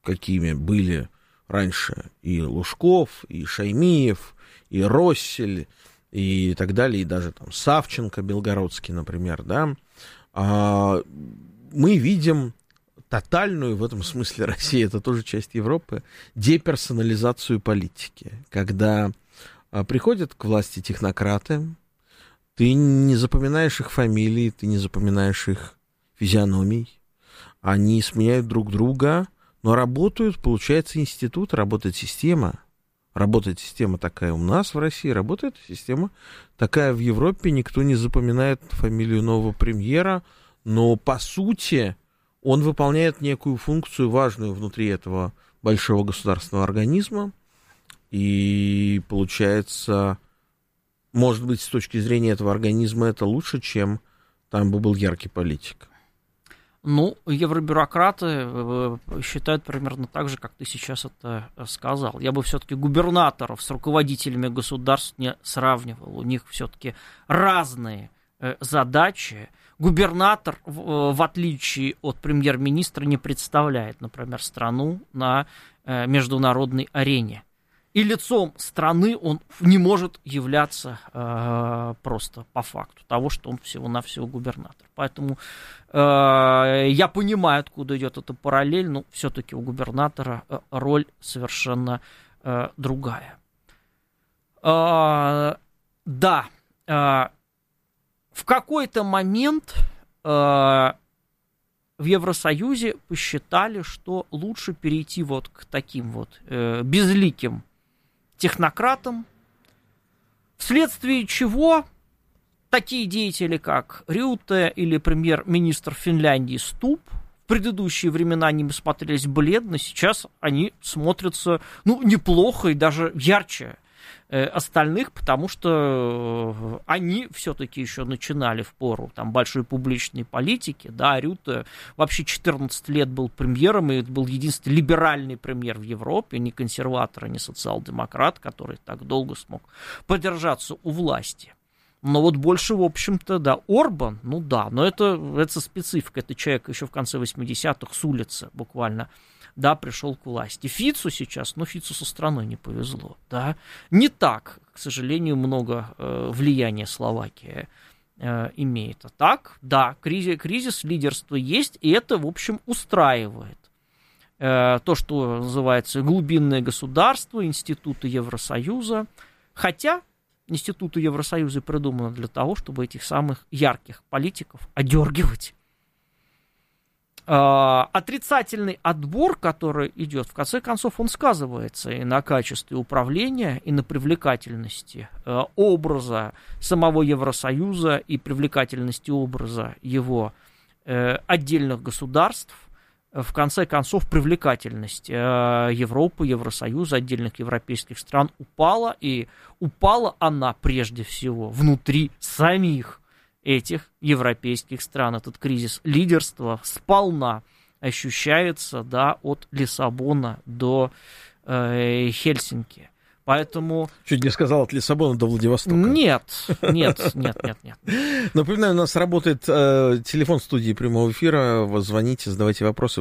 какими были раньше и Лужков, и Шаймиев, и Россель, и так далее, и даже там Савченко Белгородский, например, да, мы видим тотальную, в этом смысле Россия, это тоже часть Европы, деперсонализацию политики, когда приходят к власти технократы, ты не запоминаешь их фамилии, ты не запоминаешь их физиономий, они сменяют друг друга, но работают, получается, институт, работает система. Работает система такая у нас в России, работает система такая в Европе, никто не запоминает фамилию нового премьера, но по сути он выполняет некую функцию важную внутри этого большого государственного организма, и получается, может быть, с точки зрения этого организма это лучше, чем там бы был яркий политик. Ну, евробюрократы считают примерно так же, как ты сейчас это сказал. Я бы все-таки губернаторов с руководителями государств не сравнивал. У них все-таки разные задачи. Губернатор, в отличие от премьер-министра, не представляет, например, страну на международной арене. И лицом страны он не может являться просто по факту того, что он всего-навсего губернатор. Поэтому я понимаю, откуда идет эта параллель, но все-таки у губернатора роль совершенно другая. Да, в какой-то момент в Евросоюзе посчитали, что лучше перейти вот к таким вот безликим технократам, вследствие чего такие деятели, как Рютте или премьер-министр Финляндии Стуб, в предыдущие времена они смотрелись бледно, сейчас они смотрятся, неплохо и даже ярче остальных, потому что они все-таки еще начинали в пору там большой публичной политики, да, Рютте вообще 14 лет был премьером, и это был единственный либеральный премьер в Европе, не консерватор, не социал-демократ, который так долго смог подержаться у власти. Но вот больше, в общем-то, да, Орбан, но это специфика, это человек еще в конце 80-х с улицы буквально, да, пришел к власти. Фицу сейчас, Фицу со страной не повезло, да. Не так, к сожалению, много влияния Словакия имеет. А так, да, кризис лидерства есть, и это, в общем, устраивает. То, что называется глубинное государство, институты Евросоюза. Хотя институты Евросоюза придуманы для того, чтобы этих самых ярких политиков одергивать. Отрицательный отбор, который идет, в конце концов, он сказывается и на качестве управления, и на привлекательности образа самого Евросоюза, и привлекательности образа его отдельных государств. В конце концов, привлекательность Европы, Евросоюза, отдельных европейских стран упала, и упала она прежде всего внутри самих этих европейских стран. Этот кризис лидерства сполна ощущается, да, от Лиссабона до Хельсинки. Поэтому... Чуть не сказал, от Лиссабона до Владивостока. Нет. Напоминаю, у нас работает телефон студии прямого эфира. Звоните, задавайте вопросы.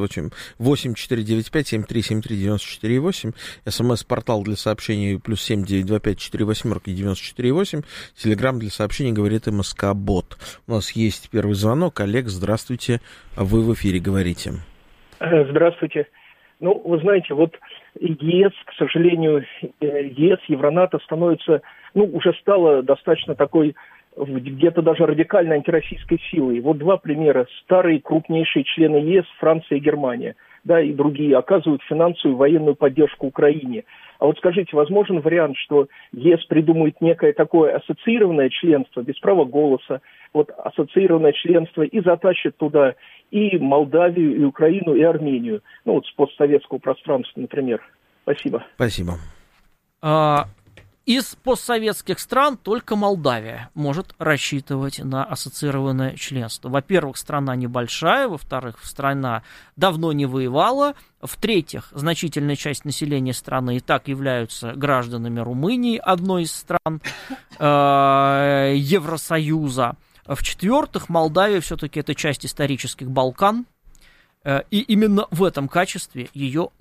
8-495-7373-94-8. СМС-портал для сообщений +7 925 48 94 Телеграм для сообщений говорит МСК-бот. У нас есть первый звонок. Олег, здравствуйте. Вы в эфире, говорите. Здравствуйте. Вы знаете, ЕС, к сожалению, Евронато становится, уже стало достаточно такой, где-то даже радикально антироссийской силой. Два примера. Старые крупнейшие члены ЕС, Франция и Германия, да, и другие, оказывают финансовую и военную поддержку Украине. А скажите, возможен вариант, что ЕС придумает некое такое ассоциированное членство, без права голоса, ассоциированное членство, и затащит туда и Молдавию, и Украину, и Армению. С постсоветского пространства, например. Спасибо. Спасибо. Из постсоветских стран только Молдавия может рассчитывать на ассоциированное членство. Во-первых, страна небольшая, во-вторых, страна давно не воевала, в-третьих, значительная часть населения страны и так являются гражданами Румынии, одной из стран Евросоюза. В-четвертых, Молдавия все-таки это часть исторических Балкан, и именно в этом качестве ее